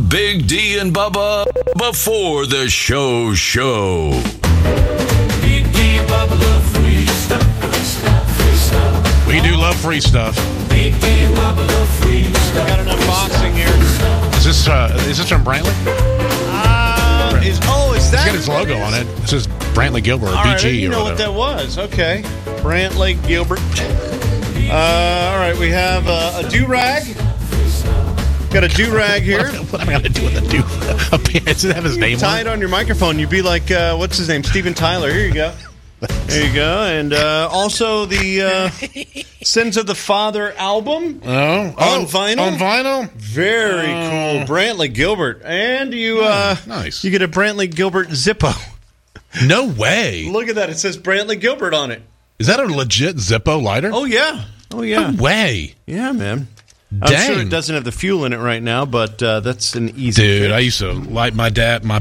Big D and Bubba before the show. Big D and Bubba love free stuff. We do love free stuff. Big D and Bubba love free stuff. Got an unboxing here. Is this from Brantley? Is that? It's got his logo on it. It says Brantley Gilbert, or All right, I BG, didn't or know what whatever. that was. Okay. Brantley Gilbert. All right, we have a do-rag. Got a do-rag here. What am I going to do with a do? Does it have his name Tie on it it? on your microphone. You'd be like, what's his name? Steven Tyler. Here you go. There you go. And also the Sins of the Father album. On vinyl. On vinyl? Very cool. Brantley Gilbert. And you nice. You get a Brantley Gilbert Zippo. No way. Look at that. It says Brantley Gilbert on it. Is that a legit Zippo lighter? Oh, yeah. Oh, yeah. No way. Yeah, man. I'm Dang. sure it doesn't have the fuel in it right now, but that's an easy Dude, fix. I used to light my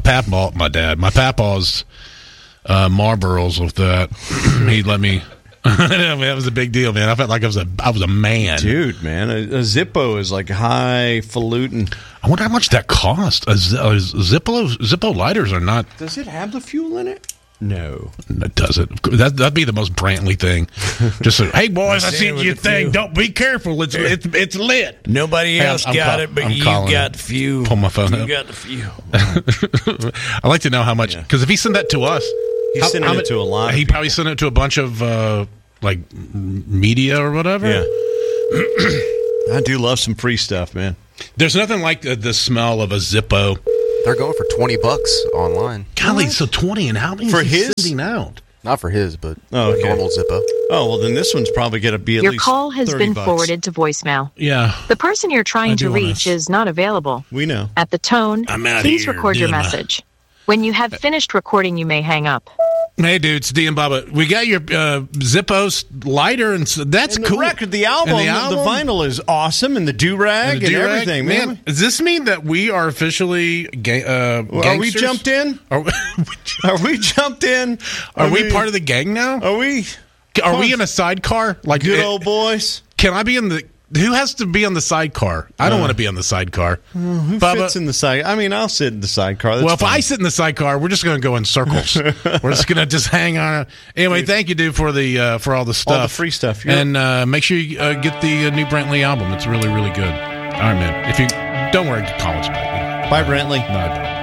papa's Marlboros with that. He'd let me. I mean, that was a big deal, man. I felt like I was a man. Dude, man, a Zippo is like highfalutin. I wonder how much that cost. Zippo lighters are not. Does it have the fuel in it? No. It doesn't. That'd be the most Brantley thing. Just say, hey boys, I seen your thing. Don't be careful. It's lit. Nobody else got it, but you got the fuel. Pull my phone You up. got the fuel. I'd like to know how much, because if he sent that to us, He's sending it to a lot of He people. probably sent it to a bunch of like media or whatever. Yeah. I do love some free stuff, man. There's nothing like the smell of a Zippo. They're going for $20 online. Golly, so 20, and how many For is he his? sending out? Not for his, but Oh, okay. normal Zippo. Oh, well, then this one's probably going to be at Your least call has been $30. forwarded to voicemail. Yeah. The person you're I trying do to wanna- reach is not available. We know. At the tone, I'm out please here record your doing my- message. When you have finished recording, you may hang up. Hey, dude, it's D and Bubba. We got your Zippo's lighter, and that's And the cool. record, the album, And the vinyl is awesome, and the do-rag and, do-rag. everything, man. Does this mean that we are officially Are we gangsters? jumped in? Are we, Are we jumped in? are we part of the gang now? Are we Are we in a sidecar? Like good old boys? Can I be in the? Who has to be on the sidecar? I don't want to be on the sidecar. Who fits in the side? I mean, I'll sit in the sidecar. That's Well, if fine. I sit in the sidecar, we're just going to go in circles. We're just going to just hang on. Anyway, thank you, dude, for the for all the stuff, all the free stuff, and make sure you get the new Brantley album. It's really, really good. All right, man. If you don't worry, call us back. Bye, Brantley. Bye.